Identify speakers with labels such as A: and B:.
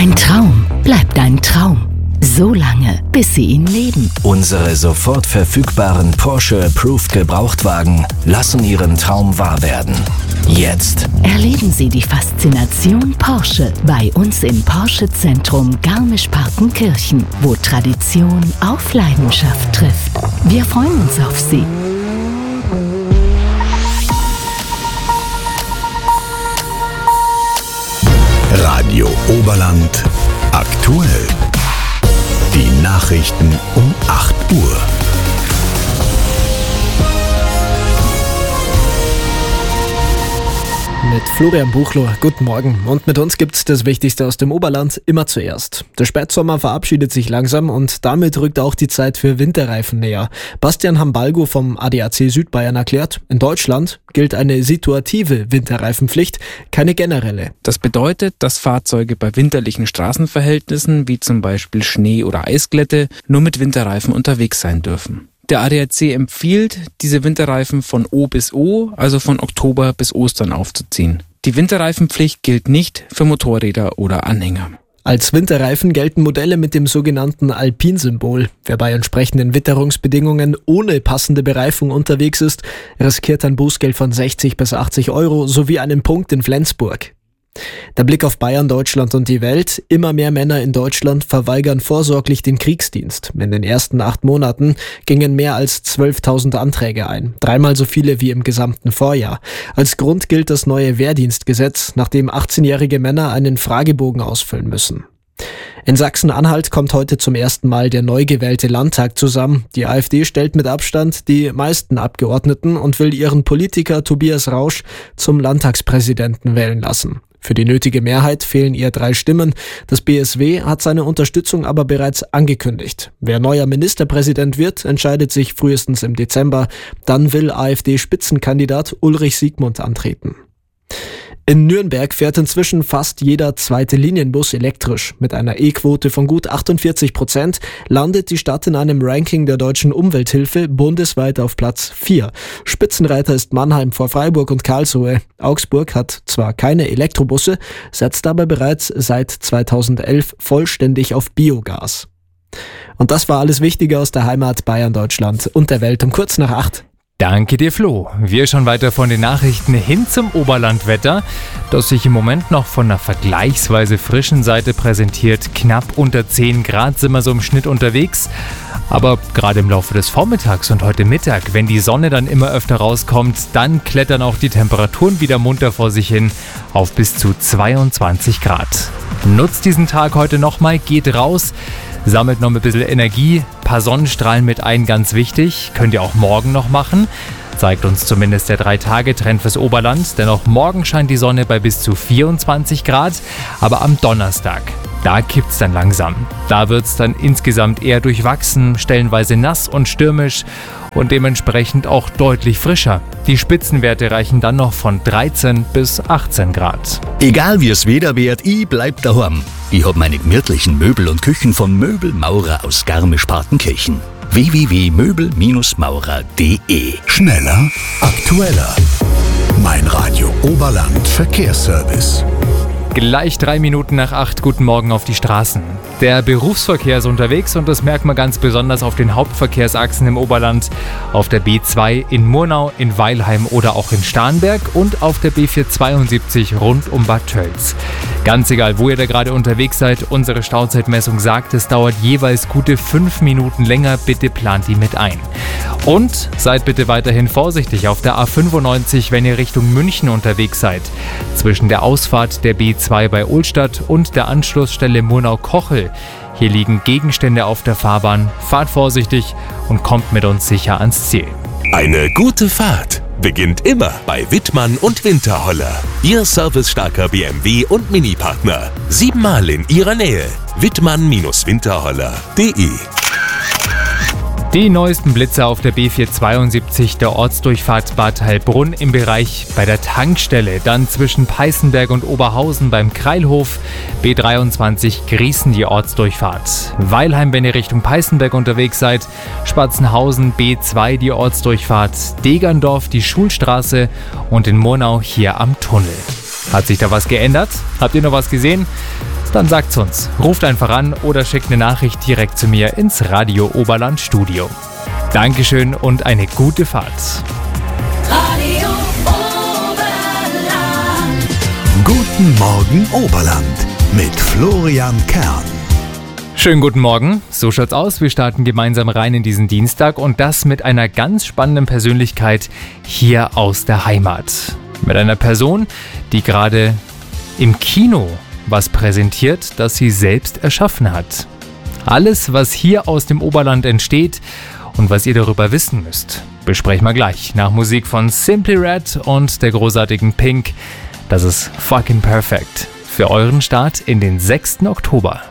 A: Ein Traum bleibt ein Traum. So lange, bis Sie ihn leben.
B: Unsere sofort verfügbaren Porsche Approved Gebrauchtwagen lassen Ihren Traum wahr werden. Jetzt
A: Erleben Sie die Faszination Porsche bei uns im Porsche Zentrum Garmisch-Partenkirchen, wo Tradition auf Leidenschaft trifft. Wir freuen uns auf Sie.
C: Radio Oberland aktuell. Die Nachrichten um 8 Uhr.
D: Mit Florian Buchloh, guten Morgen. Und mit uns gibt's das Wichtigste aus dem Oberland immer zuerst. Der Spätsommer verabschiedet sich langsam und damit rückt auch die Zeit für Winterreifen näher. Bastian Hambalgo vom ADAC Südbayern erklärt, in Deutschland gilt eine situative Winterreifenpflicht, keine generelle.
E: Das bedeutet, dass Fahrzeuge bei winterlichen Straßenverhältnissen, wie zum Beispiel Schnee oder Eisglätte, nur mit Winterreifen unterwegs sein dürfen. Der ADAC empfiehlt, diese Winterreifen von O bis O, also von Oktober bis Ostern aufzuziehen. Die Winterreifenpflicht gilt nicht für Motorräder oder Anhänger.
D: Als Winterreifen gelten Modelle mit dem sogenannten Alpin-Symbol. Wer bei entsprechenden Witterungsbedingungen ohne passende Bereifung unterwegs ist, riskiert ein Bußgeld von 60 bis 80 Euro sowie einen Punkt in Flensburg. Der Blick auf Bayern, Deutschland und die Welt. Immer mehr Männer in Deutschland verweigern vorsorglich den Kriegsdienst. In den ersten 8 Monaten gingen mehr als 12.000 Anträge ein. 3-mal so viele wie im gesamten Vorjahr. Als Grund gilt das neue Wehrdienstgesetz, nachdem 18-jährige Männer einen Fragebogen ausfüllen müssen. In Sachsen-Anhalt kommt heute zum ersten Mal der neu gewählte Landtag zusammen. Die AfD stellt mit Abstand die meisten Abgeordneten und will ihren Politiker Tobias Rausch zum Landtagspräsidenten wählen lassen. Für die nötige Mehrheit fehlen ihr 3 Stimmen. Das BSW hat seine Unterstützung aber bereits angekündigt. Wer neuer Ministerpräsident wird, entscheidet sich frühestens im Dezember. Dann will AfD-Spitzenkandidat Ulrich Siegmund antreten. In Nürnberg fährt inzwischen fast jeder zweite Linienbus elektrisch. Mit einer E-Quote von gut 48% landet die Stadt in einem Ranking der Deutschen Umwelthilfe bundesweit auf Platz 4. Spitzenreiter ist Mannheim vor Freiburg und Karlsruhe. Augsburg hat zwar keine Elektrobusse, setzt aber bereits seit 2011 vollständig auf Biogas. Und das war alles Wichtige aus der Heimat Bayern, Deutschland und der Welt um kurz nach 8.
F: Danke dir, Flo. Wir schon weiter von den Nachrichten hin zum Oberlandwetter, das sich im Moment noch von einer vergleichsweise frischen Seite präsentiert. Knapp unter 10 Grad sind wir so im Schnitt unterwegs. Aber gerade im Laufe des Vormittags und heute Mittag, wenn die Sonne dann immer öfter rauskommt, dann klettern auch die Temperaturen wieder munter vor sich hin auf bis zu 22 Grad. Nutzt diesen Tag heute nochmal, geht raus, sammelt noch ein bisschen Energie, paar Sonnenstrahlen mit ein, ganz wichtig, könnt ihr auch morgen noch machen. Zeigt uns zumindest der 3-Tage-Trend fürs Oberland, denn auch morgen scheint die Sonne bei bis zu 24 Grad, aber am Donnerstag, da kippt's dann langsam. Da wird's dann insgesamt eher durchwachsen, stellenweise nass und stürmisch und dementsprechend auch deutlich frischer. Die Spitzenwerte reichen dann noch von 13 bis 18 Grad.
C: Egal wie es Wetter wird, ich bleib daheim. Ich hab meine gemütlichen Möbel und Küchen von Möbelmaurer aus Garmisch-Partenkirchen. www.möbelmaurer.de. Schneller, aktueller. Mein Radio Oberland Verkehrsservice.
F: Gleich 3 Minuten nach 8, guten Morgen auf die Straßen. Der Berufsverkehr ist unterwegs und das merkt man ganz besonders auf den Hauptverkehrsachsen im Oberland. Auf der B2 in Murnau, in Weilheim oder auch in Starnberg und auf der B472 rund um Bad Tölz. Ganz egal, wo ihr da gerade unterwegs seid, unsere Stauzeitmessung sagt, es dauert jeweils gute 5 Minuten länger. Bitte plant die mit ein. Und seid bitte weiterhin vorsichtig auf der A95, wenn ihr Richtung München unterwegs seid. Zwischen der Ausfahrt der B2 bei Ohlstadt und der Anschlussstelle Murnau-Kochel. Hier liegen Gegenstände auf der Fahrbahn. Fahrt vorsichtig und kommt mit uns sicher ans Ziel.
G: Eine gute Fahrt beginnt immer bei Wittmann und Winterholler. Ihr servicestarker BMW- und Mini-Partner. 7-mal in Ihrer Nähe. Wittmann-Winterholler.de.
F: Die neuesten Blitzer auf der B472 der Ortsdurchfahrt Bad Heilbrunn im Bereich bei der Tankstelle, dann zwischen Peißenberg und Oberhausen beim Kreilhof, B23 Griesen die Ortsdurchfahrt. Weilheim, wenn ihr Richtung Peißenberg unterwegs seid, Spatzenhausen B2 die Ortsdurchfahrt, Degerndorf die Schulstraße und in Murnau hier am Tunnel. Hat sich da was geändert? Habt ihr noch was gesehen? Dann sagt's uns. Ruft einfach an oder schickt eine Nachricht direkt zu mir ins Radio Oberland Studio. Dankeschön und eine gute Fahrt.
H: Radio Oberland.
I: Guten Morgen Oberland mit Florian Kern.
F: Schönen guten Morgen, so schaut's aus. Wir starten gemeinsam rein in diesen Dienstag und das mit einer ganz spannenden Persönlichkeit hier aus der Heimat. Mit einer Person, die gerade im Kino was präsentiert, das sie selbst erschaffen hat. Alles, was hier aus dem Oberland entsteht und was ihr darüber wissen müsst, besprechen wir gleich nach Musik von Simply Red und der großartigen Pink. Das ist Fucking Perfect für euren Start in den 6. Oktober.